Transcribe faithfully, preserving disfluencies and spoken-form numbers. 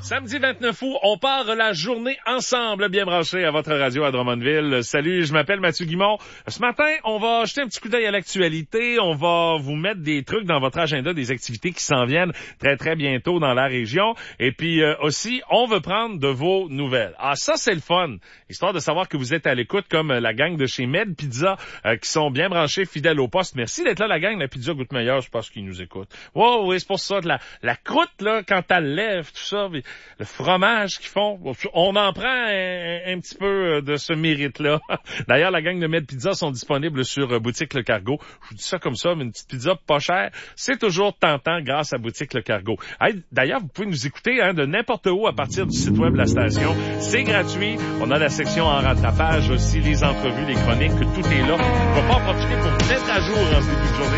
Samedi vingt-neuf août, on part la journée ensemble, bien branché à votre radio à Drummondville. Salut, je m'appelle Mathieu Guimond. Ce matin, on va jeter un petit coup d'œil à l'actualité. On va vous mettre des trucs dans votre agenda, des activités qui s'en viennent très, très bientôt dans la région. Et puis euh, aussi, on veut prendre de vos nouvelles. Ah, ça, c'est le fun. Histoire de savoir que vous êtes à l'écoute comme la gang de chez Med Pizza euh, qui sont bien branchés, fidèles au poste. Merci d'être là, la gang. La pizza goûte meilleure, je pense qu'ils nous écoutent. Wow, oui, c'est pour ça. La, la croûte, là, quand elle lève, tout ça... Le fromage qu'ils font, on en prend un, un petit peu de ce mérite-là. D'ailleurs, la gang de Med Pizza sont disponibles sur Boutique Le Cargo. Je vous dis ça comme ça, mais une petite pizza pas chère, c'est toujours tentant grâce à Boutique Le Cargo. Hey, d'ailleurs, vous pouvez nous écouter hein, de n'importe où à partir du site web de la station. C'est gratuit. On a la section en rattrapage aussi, les entrevues, les chroniques, tout est là. On va pas en profiter pour vous mettre à jour en ce début de journée.